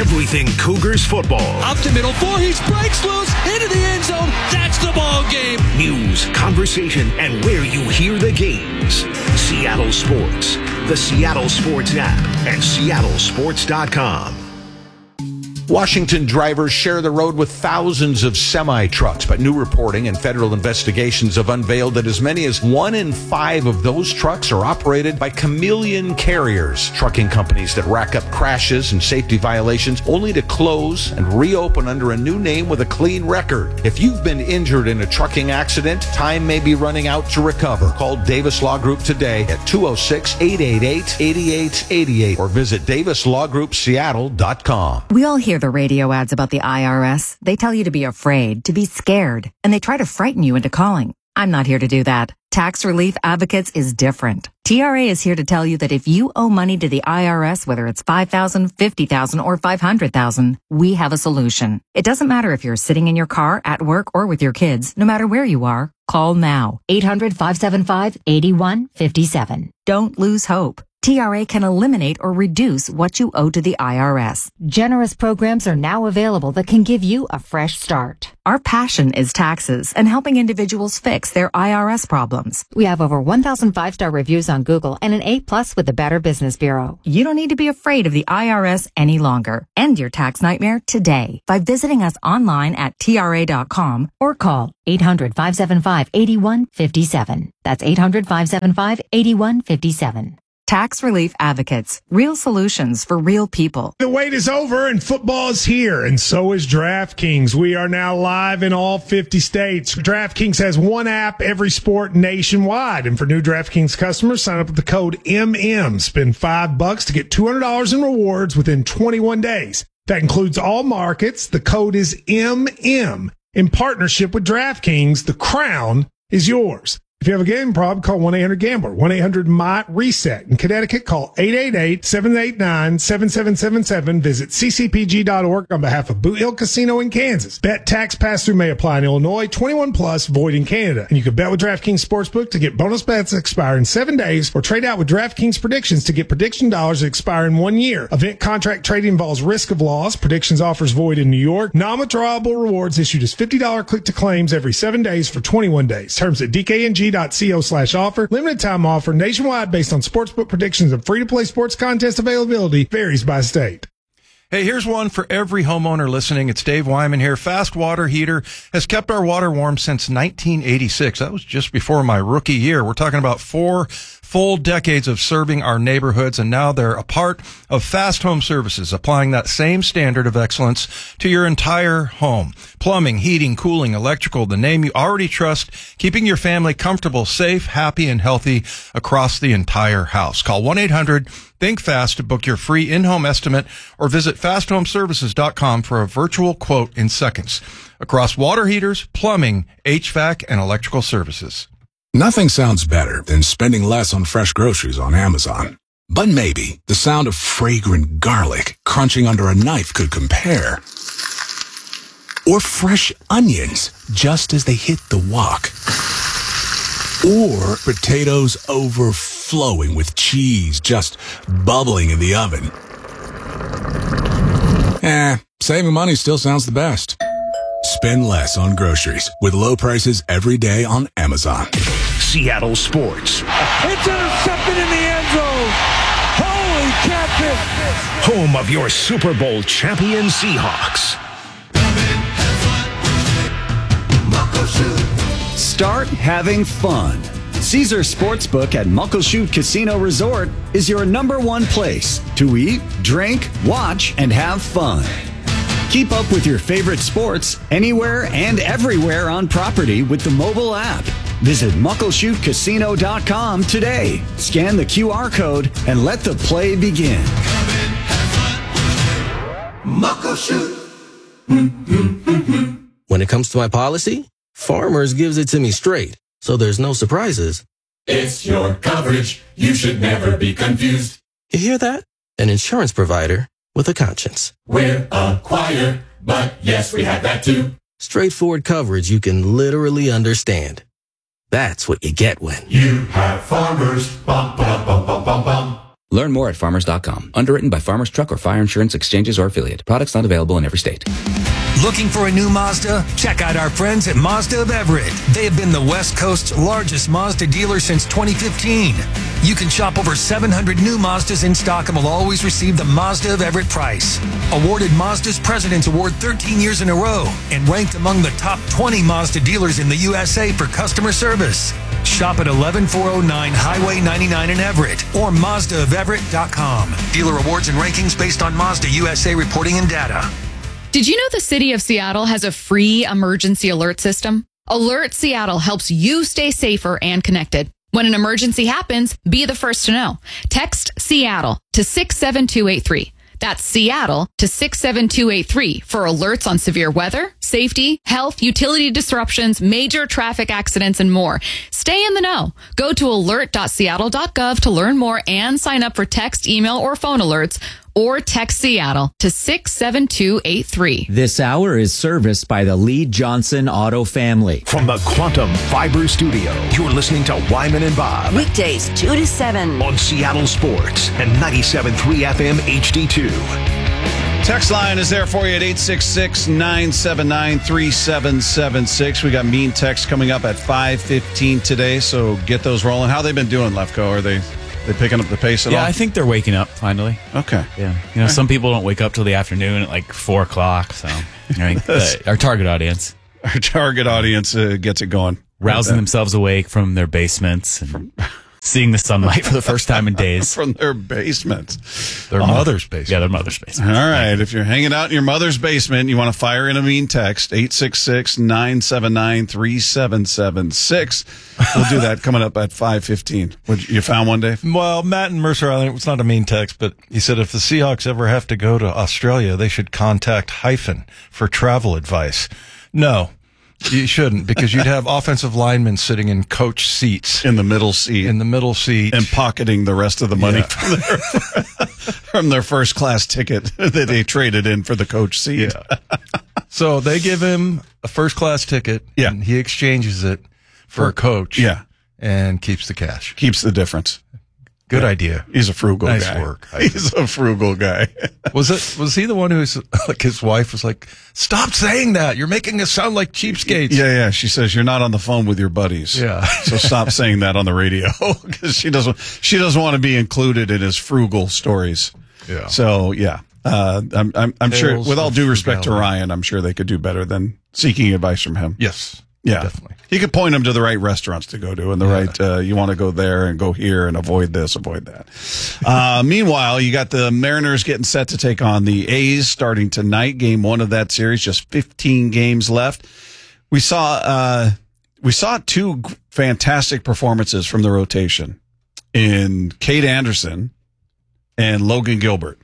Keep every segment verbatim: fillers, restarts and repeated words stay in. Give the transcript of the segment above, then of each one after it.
everything Cougars football. Up to middle four, he breaks loose into the end zone. That's the ball game. News, conversation, and where you hear the games. Seattle Sports, the Seattle Sports app, and seattle sports dot com. Washington drivers share the road with thousands of semi-trucks, but new reporting and federal investigations have unveiled that as many as one in five of those trucks are operated by chameleon carriers, trucking companies that rack up crashes and safety violations only to close and reopen under a new name with a clean record. If you've been injured in a trucking accident, time may be running out to recover. Call Davis Law Group today at two oh six, eight eight eight, eight eight eight eight or visit davis law group seattle dot com. We all hear the radio ads about the I R S. They tell you to be afraid, to be scared, and they try to frighten you into calling. I'm not here to do that. Tax Relief Advocates is different. T R A is here to tell you that if you owe money to the I R S, whether it's five thousand dollars, fifty thousand dollars, or five hundred thousand dollars, we have a solution. It doesn't matter if you're sitting in your car, at work, or with your kids. No matter where you are, call now. eight hundred, five seven five, eight one five seven. Don't lose hope. T R A can eliminate or reduce what you owe to the I R S. Generous programs are now available that can give you a fresh start. Our passion is taxes and helping individuals fix their I R S problems. We have over one thousand five-star reviews on Google and an A plus with the Better Business Bureau. You don't need to be afraid of the I R S any longer. End your tax nightmare today by visiting us online at T R A dot com or call eight hundred, five seven five, eight one five seven. That's eight hundred, five seven five, eight one five seven. Tax Relief Advocates. Real solutions for real people. The wait is over and football is here, and so is DraftKings. We are now live in all fifty states. DraftKings has one app, every sport nationwide. And for new DraftKings customers, sign up with the code M M. Spend five bucks to get two hundred dollars in rewards within twenty-one days. That includes all markets. The code is M M. In partnership with DraftKings, the crown is yours. If you have a gambling problem, call one eight hundred gambler, one eight hundred M Y reset. In Connecticut, call eight eight eight, seven eight nine, seven seven seven seven. Visit c c p g dot org on behalf of Boot Hill Casino in Kansas. Bet tax pass-through may apply in Illinois, twenty-one plus, void in Canada. And you can bet with DraftKings Sportsbook to get bonus bets that expire in seven days or trade out with DraftKings Predictions to get prediction dollars that expire in one year. Event contract trading involves risk of loss. Predictions offers void in New York. Non-withdrawable rewards issued as fifty dollars click to claims every seven days for twenty-one days. Terms at d k n g dot co slash offer. Limited time offer nationwide based on sportsbook predictions and free-to-play sports contest availability varies by state. Hey, here's one for every homeowner listening. It's Dave Wyman here. Fast Water Heater has kept our water warm since nineteen eighty-six. That was just before my rookie year. We're talking about four full decades of serving our neighborhoods, and now they're a part of Fast Home Services, applying that same standard of excellence to your entire home. Plumbing, heating, cooling, electrical, the name you already trust, keeping your family comfortable, safe, happy, and healthy across the entire house. Call one eight hundred think fast to book your free in-home estimate or visit fast home services dot com for a virtual quote in seconds. Across water heaters, plumbing, H V A C, and electrical services. Nothing sounds better than spending less on fresh groceries on Amazon. But maybe the sound of fragrant garlic crunching under a knife could compare. Or fresh onions just as they hit the wok. Or potatoes overflowing with cheese just bubbling in the oven. Eh, saving money still sounds the best. Spend less on groceries with low prices every day on Amazon. Seattle Sports. It's intercepted in the end zone. Holy catfish. Home of your Super Bowl champion Seahawks. Start having fun. Caesar Sportsbook at Muckleshoot Casino Resort is your number one place to eat, drink, watch, and have fun. Keep up with your favorite sports anywhere and everywhere on property with the mobile app. Visit muckleshoot casino dot com today. Scan the Q R code and let the play begin. Muckleshoot. When it comes to my policy, Farmers gives it to me straight, so there's no surprises. It's your coverage. You should never be confused. You hear that? An insurance provider with a conscience. We're a choir, but yes, we have that too. Straightforward coverage you can literally understand. That's what you get when you have Farmers. Bum, bum, bum, bum, bum, bum. Learn more at farmers dot com. Underwritten by Farmers Truck or Fire Insurance Exchanges or Affiliate. Products not available in every state. Looking for a new Mazda? Check out our friends at Mazda of Everett. They have been the West Coast's largest Mazda dealer since twenty fifteen. You can shop over seven hundred new Mazdas in stock and will always receive the Mazda of Everett price. Awarded Mazda's President's Award thirteen years in a row and ranked among the top twenty Mazda dealers in the U S A for customer service. Shop at eleven four oh nine Highway ninety-nine in Everett or Mazda of Everett dot com. Dealer awards and rankings based on Mazda U S A reporting and data. Did you know the city of Seattle has a free emergency alert system? Alert Seattle helps you stay safer and connected. When an emergency happens, be the first to know. Text Seattle to six seven two eight three. That's Seattle to six seven two eight three for alerts on severe weather, safety, health, utility disruptions, major traffic accidents, and more. Stay in the know. Go to alert dot seattle dot gov to learn more and sign up for text, email, or phone alerts, or text Seattle to six seven two eight three. This hour is serviced by the Lee Johnson Auto family. From the Quantum Fiber Studio, you're listening to Wyman and Bob. Weekdays, two to seven. On Seattle Sports and ninety-seven point three F M H D two. Text line is there for you at eight six six, nine seven nine, three seven seven six. We got mean text coming up at five fifteen today, so get those rolling. How they been doing, Lefko? Are they... They picking up the pace at yeah, all? Yeah, I think they're waking up finally. Okay. Yeah. You know, some people don't wake up till the afternoon at like four o'clock. So, I think uh, our target audience. Our target audience uh, gets it going. Rousing themselves awake from their basements and from, seeing the sunlight for the first time in days. From their basements. Their oh. mother's basement. Yeah, their mother's basement. All right. If you're hanging out in your mother's basement and you want to fire in a mean text, eight six six, nine seven nine, three seven seven six. We'll do that coming up at five fifteen. You found one, Dave? Well, Matt in Mercer Island, it's not a mean text, but he said if the Seahawks ever have to go to Australia, they should contact Hyphen for travel advice. No. You shouldn't, because you'd have offensive linemen sitting in coach seats. In the middle seat. In the middle seat. And pocketing the rest of the money yeah. from, their, from their first class ticket that they traded in for the coach seat. Yeah. So they give him a first class ticket. Yeah. And he exchanges it for, for a coach. Yeah. And keeps the cash. Keeps the difference. Good yeah. idea. He's a frugal nice guy. Nice work. He's a frugal guy. was it? Was he the one who's like his wife was like, "Stop saying that. You're making us sound like cheapskates." Yeah, yeah. She says you're not on the phone with your buddies. Yeah. So stop saying that on the radio because she doesn't. She doesn't want to be included in his frugal stories. Yeah. So yeah, uh, I'm I'm, I'm sure. With all due respect to Ryan, I'm sure they could do better than seeking advice from him. Yes. Yeah, definitely. He could point them to the right restaurants to go to and the yeah. right, uh, you want to go there and go here and avoid this, avoid that. Uh, meanwhile, you got the Mariners getting set to take on the A's starting tonight. Game one of that series, just fifteen games left. We saw, uh, we saw two fantastic performances from the rotation in Cade Anderson and Logan Gilbert,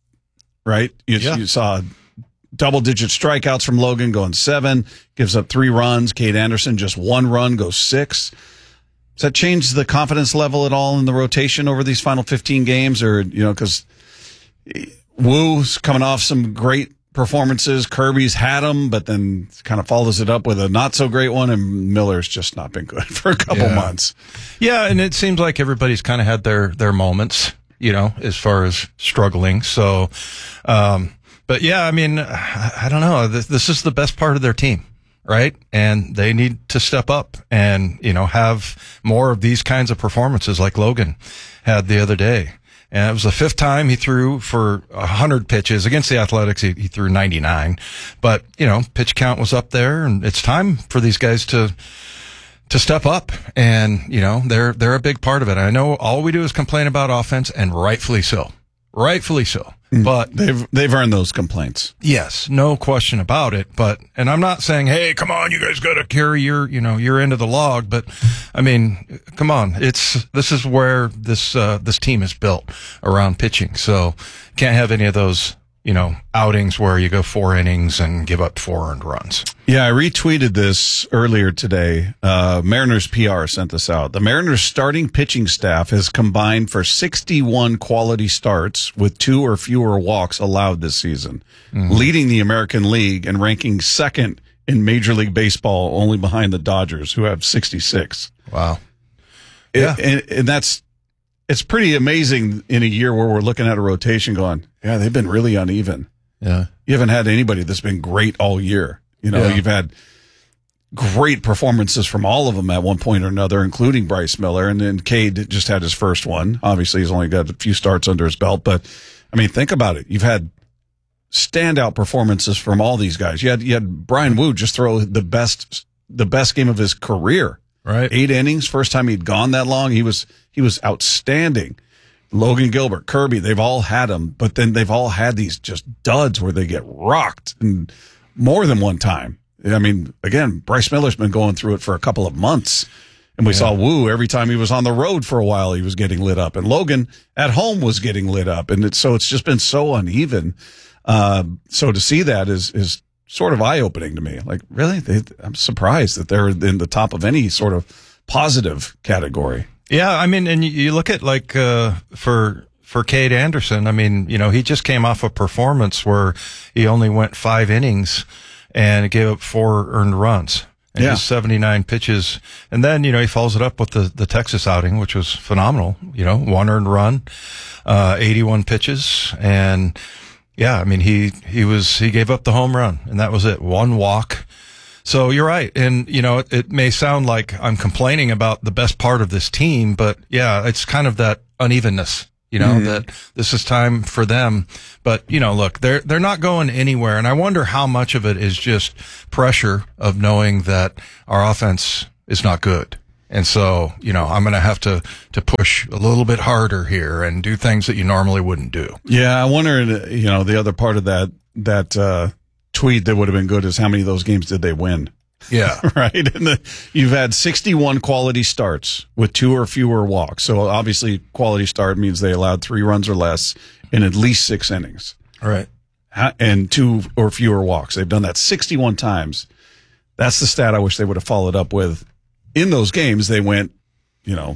right? You, yeah. you saw double-digit strikeouts from Logan, going seven, gives up three runs. Cade Anderson, just one run, goes six. Does that change the confidence level at all in the rotation over these final fifteen games? Or, you know, because Woo's coming off some great performances. Kirby's had them, but then kind of follows it up with a not-so-great one, and Miller's just not been good for a couple yeah. months. Yeah, and it seems like everybody's kind of had their, their moments, you know, as far as struggling. So, um But yeah, I mean, I don't know. This, this is the best part of their team, right? And they need to step up and, you know, have more of these kinds of performances like Logan had the other day. And it was the fifth time he threw for one hundred pitches. Against the Athletics, he, he threw ninety-nine. But, you know, pitch count was up there, and it's time for these guys to to step up. And, you know, they're they're a big part of it. I know all we do is complain about offense, and rightfully so. Rightfully so. But they've they've earned those complaints. Yes, no question about it. But and I'm not saying, hey, come on, you guys got to carry your you know your end of the log. But I mean, come on, it's this is where this uh, this team is built around pitching. So can't have any of those you know outings where you go four innings and give up four earned runs. Yeah, I retweeted this earlier today. Uh, Mariners P R sent this out. The Mariners starting pitching staff has combined for sixty-one quality starts with two or fewer walks allowed this season, mm-hmm. leading the American League and ranking second in Major League Baseball, only behind the Dodgers, who have sixty-six. Wow. Yeah. It, and, and that's, it's pretty amazing in a year where we're looking at a rotation going, yeah, they've been really uneven. Yeah. You haven't had anybody that's been great all year. You know, Yeah. you've had great performances from all of them at one point or another, including Bryce Miller. And then Cade just had his first one. Obviously, he's only got a few starts under his belt. But, I mean, think about it. You've had standout performances from all these guys. You had, you had Brian Wu just throw the best, the best game of his career. Right. Eight innings. First time he'd gone that long. He was, he was outstanding. Logan Gilbert, Kirby, they've all had them, but then they've all had these just duds where they get rocked and more than one time. I mean, again, Bryce Miller's been going through it for a couple of months, and we Yeah. saw Wu every time he was on the road for a while, he was getting lit up, and Logan at home was getting lit up, and it's, so it's just been so uneven. Uh, so to see that is is sort of eye opening to me. Like, really, they, I'm surprised that they're in the top of any sort of positive category. Yeah, I mean, and you, you look at like uh, for for Cade Anderson. I mean, you know, he just came off a performance where he only went five innings and gave up four earned runs and Yeah. just seventy-nine pitches. And then, you know, he follows it up with the, the Texas outing, which was phenomenal. You know, one earned run, uh, eighty-one pitches. And yeah, I mean, he, he was, he gave up the home run and that was it. One walk. So you're right. And, you know, it, it may sound like I'm complaining about the best part of this team, but yeah, it's kind of that unevenness. You know, mm-hmm. that this is time for them. But, you know, look, they're, they're not going anywhere. And I wonder how much of it is just pressure of knowing that our offense is not good. And so, you know, I'm going to have to, to push a little bit harder here and do things that you normally wouldn't do. Yeah. I wonder, you know, the other part of that, that, uh, tweet that would have been good is how many of those games did they win? Yeah. Right. And the, you've had sixty-one quality starts with two or fewer walks. So obviously quality start means they allowed three runs or less in at least six innings. Right. And two or fewer walks. They've done that sixty-one times. That's the stat I wish they would have followed up with. In those games, they went, you know,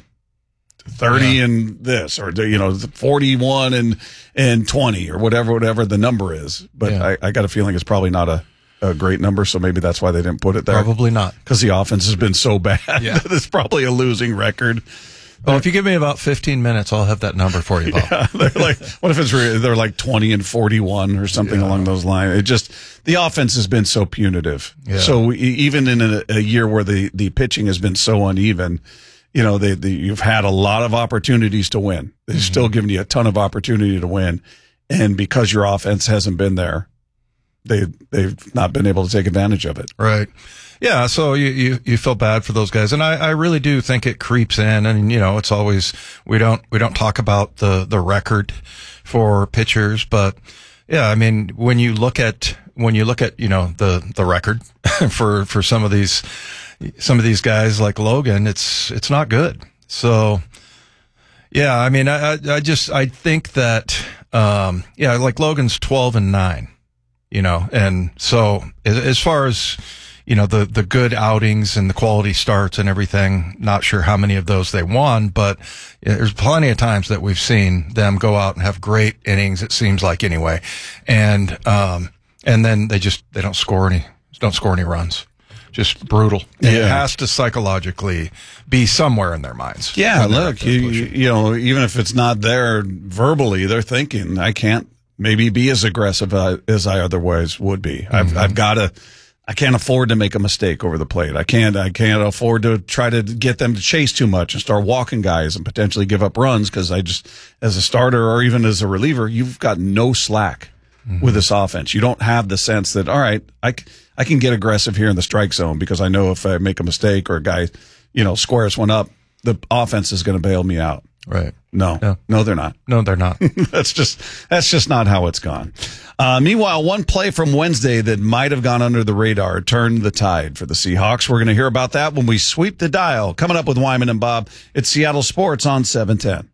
thirty yeah. and this, or, you know, forty-one and, and twenty or whatever, whatever the number is. But yeah. I, I got a feeling it's probably not a, a great number, so maybe that's why they didn't put it there. Probably not. Because the offense has been so bad. Yeah. It's probably a losing record. Well, if you give me about fifteen minutes, I'll have that number for you, Bob. Yeah, they're like, what if it's re- they're like twenty and forty-one or something yeah. along those lines? It just, the offense has been so punitive. Yeah. So we, even in a, a year where the, the pitching has been so uneven, you know, they, they, you've had a lot of opportunities to win. They've mm-hmm. still given you a ton of opportunity to win. And because your offense hasn't been there, they, they've not been able to take advantage of it. Right. Yeah. So you, you, you feel bad for those guys. And I, I really do think it creeps in. And, you know, it's always, we don't, we don't talk about the, the record for pitchers, but yeah, I mean, when you look at, when you look at, you know, the, the record for, for some of these, some of these guys like Logan, it's, it's not good. So yeah, I mean, I, I just, I think that, um, yeah, like Logan's twelve and nine. You know, and so as far as, you know, the, the good outings and the quality starts and everything, not sure how many of those they won, but there's plenty of times that we've seen them go out and have great innings, it seems like anyway. And, um, and then they just, they don't score any, don't score any runs. Just brutal. Yeah. It has to psychologically be somewhere in their minds. Yeah. Look, you, you know, even if it's not there verbally, they're thinking, I can't maybe be as aggressive uh, as I otherwise would be. Mm-hmm. I've, I've got to, I can't afford to make a mistake over the plate. I can't, I can't afford to try to get them to chase too much and start walking guys and potentially give up runs. Cause I just, as a starter or even as a reliever, you've got no slack mm-hmm. with this offense. You don't have the sense that, all right, I, I can get aggressive here in the strike zone because I know if I make a mistake or a guy, you know, squares one up, the offense is going to bail me out. Right. No, yeah. no, they're not. No, they're not. that's just, that's just not how it's gone. Uh, meanwhile, one play from Wednesday that might have gone under the radar turned the tide for the Seahawks. We're going to hear about that when we sweep the dial. Coming up with Wyman and Bob, it's Seattle Sports on seven ten.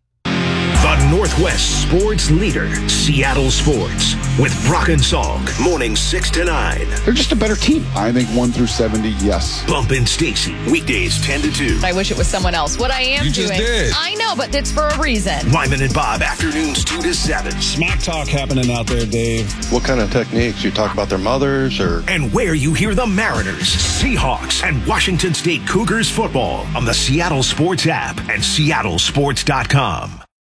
The Northwest sports leader, Seattle Sports, with Brock and Salk, morning six to nine. They're just a better team. I think one through seventy, yes. Bump and Stacy, weekdays ten to two. I wish it was someone else. What I am You doing. just did. I know, but it's for a reason. Wyman and Bob, afternoons two to seven. Smack talk happening out there, Dave. What kind of techniques? You talk about their mothers or? And where you hear the Mariners, Seahawks, and Washington State Cougars football on the Seattle Sports app and seattle sports dot com.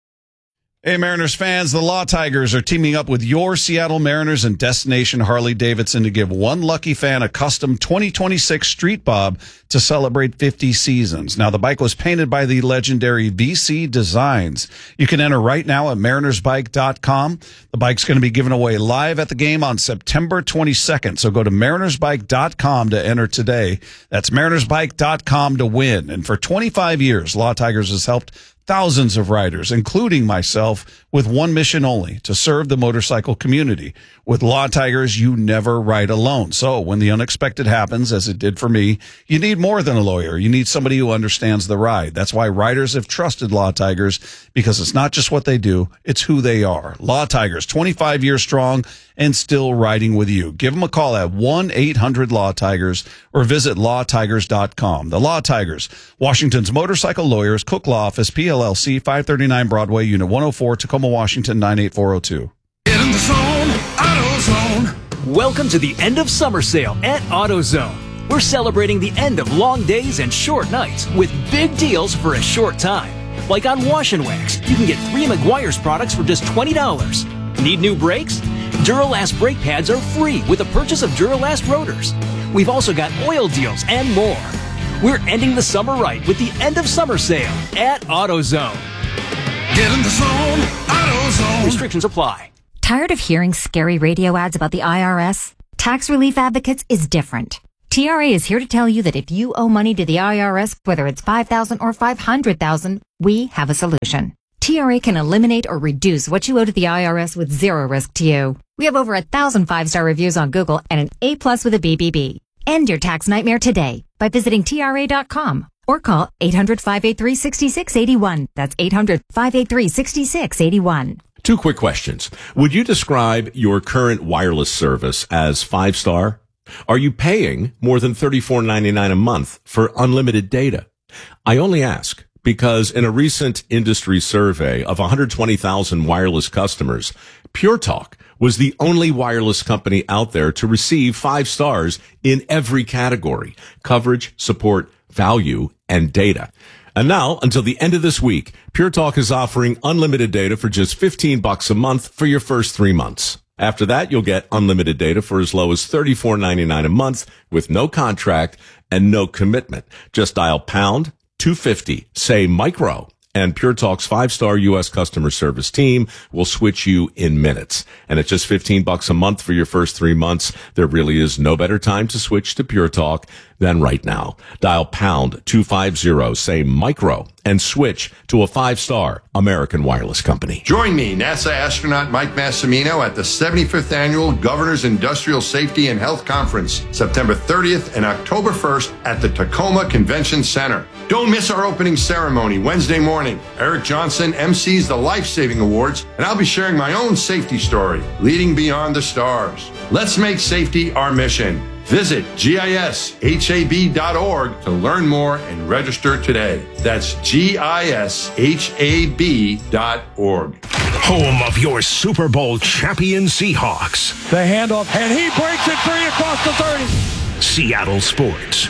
Hey, Mariners fans, the Law Tigers are teaming up with your Seattle Mariners and Destination Harley-Davidson to give one lucky fan a custom twenty twenty-six Street Bob to celebrate fifty seasons. Now, the bike was painted by the legendary V C Designs. You can enter right now at mariners bike dot com. The bike's going to be given away live at the game on September twenty-second, so go to mariners bike dot com to enter today. That's mariners bike dot com to win. And for twenty-five years, Law Tigers has helped thousands of riders, including myself, with one mission only, to serve the motorcycle community. With Law Tigers, you never ride alone. So when the unexpected happens, as it did for me, you need more than a lawyer. You need somebody who understands the ride. That's why riders have trusted Law Tigers, because it's not just what they do, it's who they are. Law Tigers, twenty-five years strong and still riding with you. Give them a call at one eight hundred law tigers or visit law tigers dot com. The Law Tigers, Washington's motorcycle lawyers, Cook Law Office, P L L C, five thirty-nine Broadway, Unit one oh four, Tacoma, Washington, nine eight four oh two. Get in the zone, AutoZone. Welcome to the end of summer sale at AutoZone. We're celebrating the end of long days and short nights with big deals for a short time. Like on Wash and Wax, you can get three Meguiar's products for just twenty dollars. Need new brakes? Duralast brake pads are free with the purchase of Duralast rotors. We've also got oil deals and more. We're ending the summer right with the end of summer sale at AutoZone. Get in the zone, AutoZone. Restrictions apply. Tired of hearing scary radio ads about the I R S? Tax Relief Advocates is different. T R A is here to tell you that if you owe money to the I R S, whether it's five thousand dollars or five hundred thousand dollars, we have a solution. T R A can eliminate or reduce what you owe to the I R S with zero risk to you. We have over a thousand five-star reviews on Google and an A plus with a B B B. End your tax nightmare today by visiting T R A dot com or call eight hundred, five eight three, six six eight one. That's eight hundred, five eight three, six six eight one. Two quick questions. Would you describe your current wireless service as five-star? Are you paying more than thirty-four ninety-nine a month for unlimited data? I only ask because in a recent industry survey of one hundred twenty thousand wireless customers, Pure Talk was the only wireless company out there to receive five stars in every category: coverage, support, value, and data. And now, until the end of this week, Pure Talk is offering unlimited data for just fifteen bucks a month for your first three months. After that, you'll get unlimited data for as low as thirty-four ninety-nine a month with no contract and no commitment. Just dial pound two fifty, say micro, and Pure Talk's five-star U S customer service team will switch you in minutes. And at just fifteen bucks a month for your first three months, there really is no better time to switch to Pure Talk than right now. Dial pound two fifty, say micro, and switch to a five-star American wireless company. Join me, NASA astronaut Mike Massimino, at the seventy-fifth Annual Governor's Industrial Safety and Health Conference, September thirtieth and October first at the Tacoma Convention Center. Don't miss our opening ceremony Wednesday morning. Eric Johnson M Cs the Life Saving Awards, and I'll be sharing my own safety story, Leading Beyond the Stars. Let's make safety our mission. Visit gishab dot org to learn more and register today. That's gishab dot org. Home of your Super Bowl champion Seahawks. The handoff, and he breaks it free across the thirty. Seattle Sports.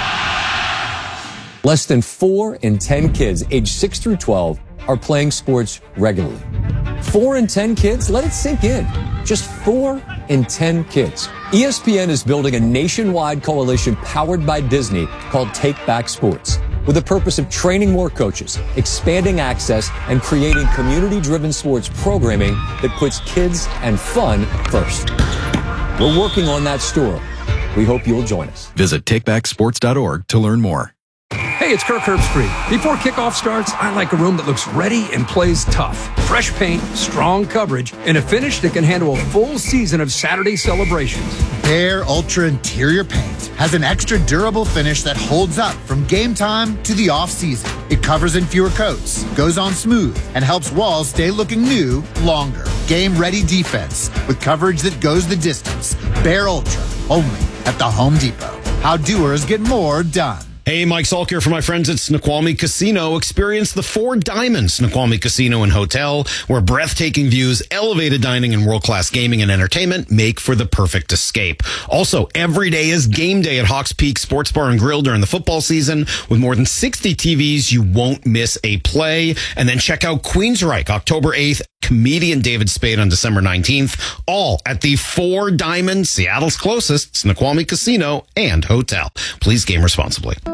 Less than four in ten kids aged six through twelve are playing sports regularly. Four in ten kids? Let it sink in. Just four in ten kids. E S P N is building a nationwide coalition powered by Disney called Take Back Sports, with the purpose of training more coaches, expanding access, and creating community-driven sports programming that puts kids and fun first. We're working on that story. We hope you'll join us. Visit take back sports dot org to learn more. Hey, it's Kirk Herbstreit. Before kickoff starts, I like a room that looks ready and plays tough. Fresh paint, strong coverage, and a finish that can handle a full season of Saturday celebrations. Behr Ultra Interior Paint has an extra durable finish that holds up from game time to the off-season. It covers in fewer coats, goes on smooth, and helps walls stay looking new longer. Game-ready defense with coverage that goes the distance. Behr Ultra, only at the Home Depot. How doers get more done. Hey, Mike Salk here for my friends at Snoqualmie Casino. Experience the Four Diamonds Snoqualmie Casino and Hotel, where breathtaking views, elevated dining, and world-class gaming and entertainment make for the perfect escape. Also, every day is game day at Hawks Peak Sports Bar and Grill during the football season. With more than sixty T Vs, you won't miss a play. And then check out Queensryche October eighth, comedian David Spade on December nineteenth, all at the Four Diamonds, Seattle's closest Snoqualmie Casino and Hotel. Please game responsibly.